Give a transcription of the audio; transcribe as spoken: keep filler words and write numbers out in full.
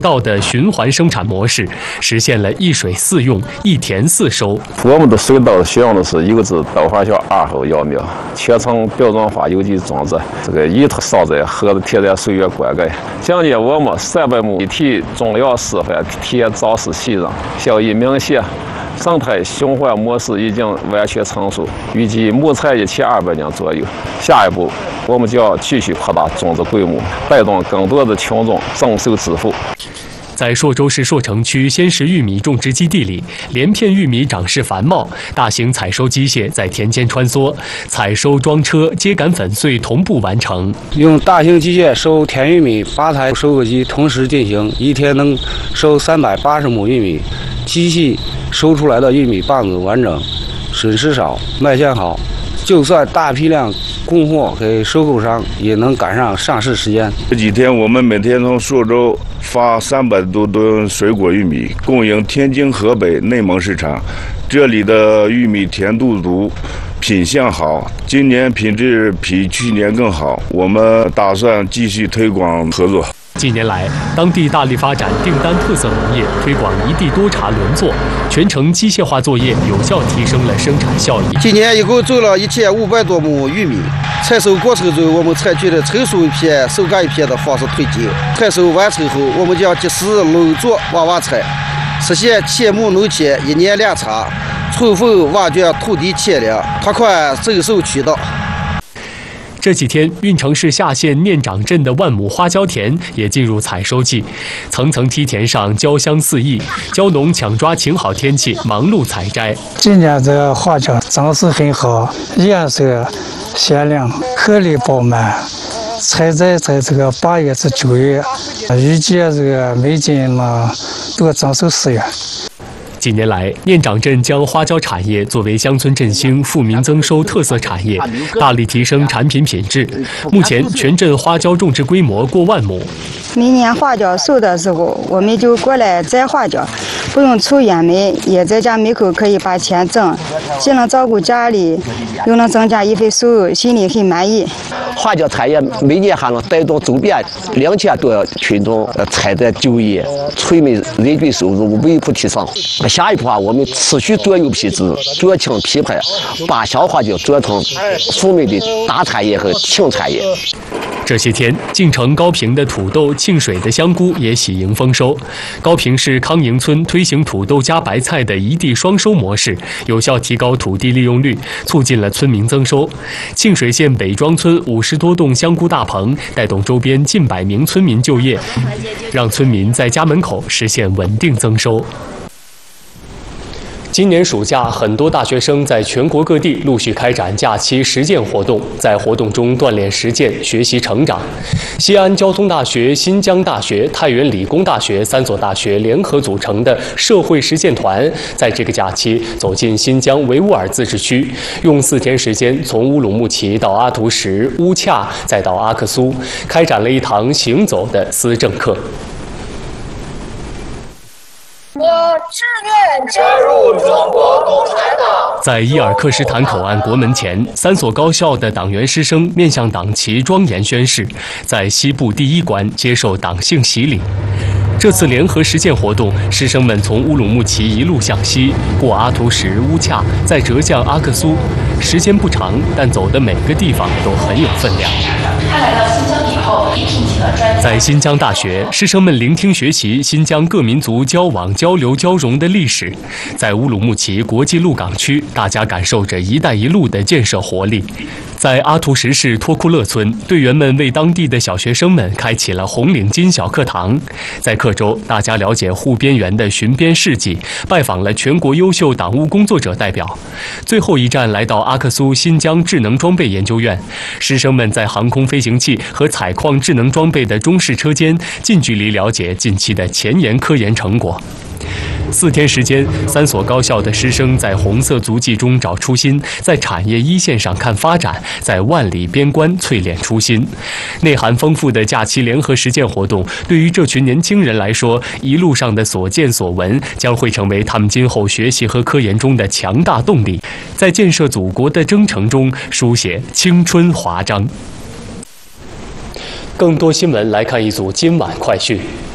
道的循环生产模式，实现了一水四用、一田四收。 我们的水稻选用的是一个是稻花小二号苗苗，全程标准化有机种植，这个一头少在和天然水源灌溉。讲解我们三百亩一体种粮示范田造势席上，效益明显。 生态循环模式已经完全成熟，预计亩产一千二百斤左右。下一步，我们将继续扩大种植规模，带动更多的群众增收致富。 在朔州市朔城区鲜食玉米种植基地里，连片玉米长势繁茂，大型采收机械在田间穿梭，采收装车、秸秆粉碎同步完成。 用大型机械收田玉米，八台收割机同时进行，一天能收三百八十亩玉米。机器收出来的玉米棒子完整，损失少，卖相好。 就算大批量供货给收购商，也能赶上上市时间。 这几天我们每天从朔州发三百多吨水果玉米，供应天津、河北、内蒙市场。这里的玉米甜度足，品相好，今年品质比去年更好。我们打算继续推广合作。 近年来，当地大力发展订单特色农业，推广一地多茬轮作，全程机械化作业，有效提升了生产效益。 今年一共种了一千五百多亩玉米，采收过程中我们采取了成熟一片、收割一片的方式推进。采收完成后，我们将及时轮作往外采，实现千亩农田一年两茬，充分挖掘土地潜力，拓宽增收渠道。 这几天，运城市下县念长镇的万亩花椒田也进入采收季，层层梯田上椒香四溢，椒农抢抓晴好天气，忙碌采摘。 今年这个花椒长势很好，颜色鲜亮，颗粒饱满。采摘在这个八月至九月，预计这个每斤呢都增收十元。 近年来，念长镇将花椒产业作为乡村振兴、富民增收特色产业，大力提升产品品质。目前，全镇花椒种植规模过万亩。 每年花椒熟的时候，我们就过来摘花椒，不用出远门，也在家门口可以把钱挣，既能照顾家里，又能增加一份收入，心里很满意。 花椒产业每年还能带动周边两千多群众采摘就业，催美人均收入微幅提升。下一步啊，我们持续左右批次、左倾批判，把小花椒做成富美的大产业和轻产业。 这些天，晋城高平的土豆、沁水的香菇也喜迎丰收。高平市康营村推行土豆加白菜的一地双收模式，有效提高土地利用率，促进了村民增收。沁水县北庄村五十多栋香菇大棚，带动周边近百名村民就业，让村民在家门口实现稳定增收。 今年暑假，很多大学生在全国各地陆续开展假期实践活动，在活动中锻炼实践、学习成长。西安交通大学、新疆大学、太原理工大学三所大学联合组成的社会实践团，在这个假期走进新疆维吾尔自治区，用四天时间从乌鲁木齐到阿图什、乌恰，再到阿克苏，开展了一堂行走的思政课。 我志愿加入中国共产党。 在伊尔克什坦口岸国门前，三所高校的党员师生面向党旗庄严宣誓，在西部第一关接受党性洗礼。这次联合实践活动，师生们从乌鲁木齐一路向西，过阿图什、乌恰，再折向阿克苏。时间不长，但走的每个地方都很有分量。 他来到新疆以后，也聘请了专家。 在新疆大学，师生们聆听学习新疆各民族交往、交流、交融的历史。在乌鲁木齐国际鹿港区，大家感受着“一带一路”的建设活力。在阿图什市托库勒村，队员们为当地的小学生们开启了红领巾小课堂。在课周，大家了解护边员的巡边事迹，拜访了全国优秀党务工作者代表。最后一站来到阿克苏新疆智能装备研究院，师生们在航空飞行器和采矿智能装备的中式车间，近距离了解近期的前沿科研成果。四天时间，三所高校的师生在红色足迹中找初心，在产业一线上看发展，在万里边关淬炼初心。内涵丰富的假期联合实践活动，对于这群年轻人来说，一路上的所见所闻将会成为他们今后学习和科研中的强大动力，在建设祖国的征程中书写青春华章。更多新闻来看一组今晚快讯。